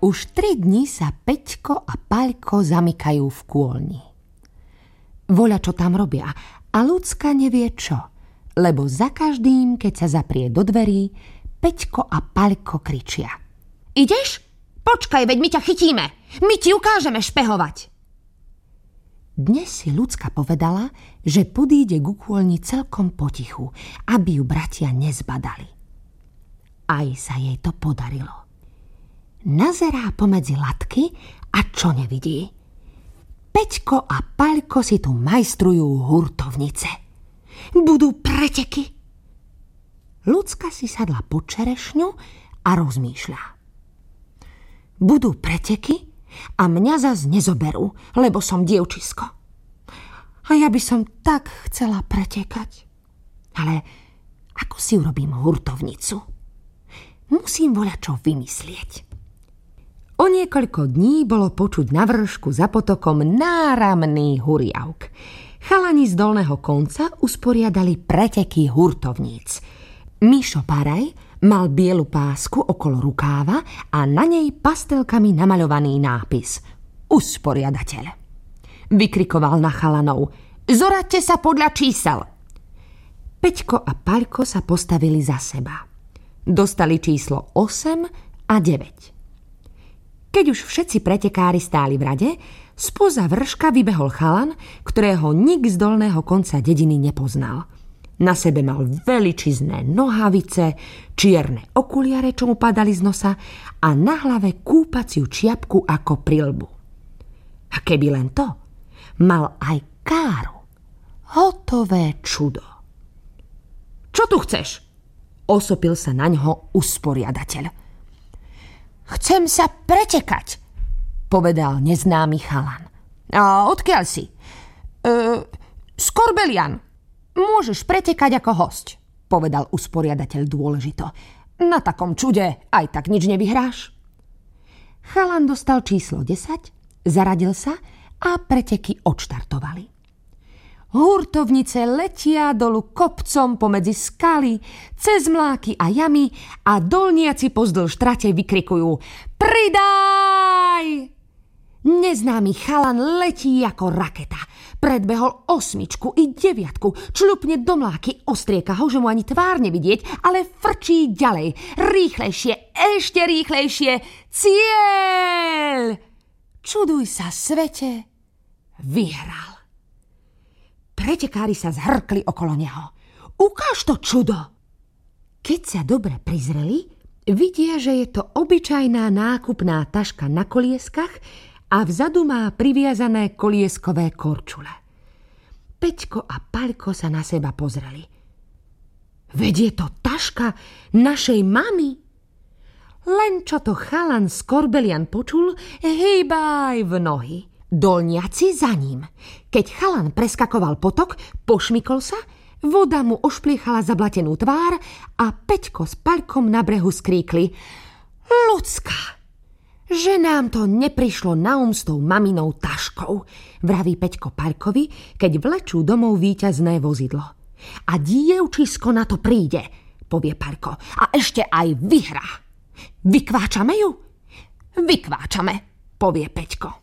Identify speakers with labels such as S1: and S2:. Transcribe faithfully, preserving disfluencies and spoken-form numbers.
S1: Už tri dni sa Peťko a Paľko zamykajú v kôlni. Voľa čo tam robia a Ľudská nevie čo, lebo za každým, keď sa zaprie do dverí, Peťko a Paľko kričia. Ideš? Počkaj, veď my ťa chytíme. My ti ukážeme špehovať. Dnes si Ľudská povedala, že podíde ku kôlni celkom potichu, aby ju bratia nezbadali. Aj sa jej to podarilo. Nazerá pomedzi latky a čo nevidí? Peťko a Paľko si tu majstrujú hurtovnice. Budú preteky. Ľudská si sadla pod čerešňu a rozmýšľa. Budú preteky a mňa zas nezoberú, lebo som dievčisko. A ja by som tak chcela pretekať. Ale ako si urobím hurtovnicu? Musím voľačo vymyslieť. O niekoľko dní bolo počuť na vršku za potokom náramný huriavk. Chalani z dolného konca usporiadali preteky hurtovníc. Mišo Paraj mal bielu pásku okolo rukáva a na nej pastelkami namaľovaný nápis Usporiadateľ. Vykrikoval na chalanov: Zoraďte sa podľa čísel. Peťko a Paľko sa postavili za seba. Dostali číslo osem a deväť. Keď už všetci pretekári stáli v rade, spoza vrška vybehol chalan, ktorého nik z dolného konca dediny nepoznal. Na sebe mal veličizné nohavice, čierne okuliare, čo mu padali z nosa, a na hlave kúpaciu čiapku ako prilbu. A keby len to, mal aj káru. Hotové čudo. Čo tu chceš? Osopil sa naňho usporiadateľ. Chcem sa pretekať, povedal neznámy chalan. A odkiaľ si? E, Skorbelian. Môžeš pretekať ako hosť, povedal usporiadateľ dôležito. Na takom čude aj tak nič nevyhráš. Chalan dostal číslo desať, zaradil sa a preteky odštartovali. Hurtovnice letia dolu kopcom pomedzi skaly, cez mláky a jamy a dolniaci pozdĺž trate vykrikujú Pridaj! Neznámy chalan letí ako raketa. Predbehol osmičku i deviatku, čľupne do mláky, ostrieka ho, že mu ani tvár nevidieť, ale frčí ďalej. Rýchlejšie, ešte rýchlejšie. Cieľ! Čuduj sa svete, vyhral. Pretekári sa zhrkli okolo neho. Ukáž to čudo! Keď sa dobre prizreli, vidia, že je to obyčajná nákupná taška na kolieskach a vzadu má priviazané kolieskové korčule. Peťko a Paľko sa na seba pozreli. Veď je to taška našej mamy. Len čo to chalan Skorbelian počul, hýbaj v nohy. Dolniaci za ním. Keď chalan preskakoval potok, pošmykol sa, voda mu ošpliechala zablatenú tvár a Peťko s Paľkom na brehu skríkli Ľudská, že nám to neprišlo na um s tou maminou taškou, vraví Peťko Paľkovi, keď vlečú domov víťazné vozidlo. A dievčisko na to príde, povie Paľko, a ešte aj vyhrá. Vykváčame ju? Vykváčame, povie Peťko.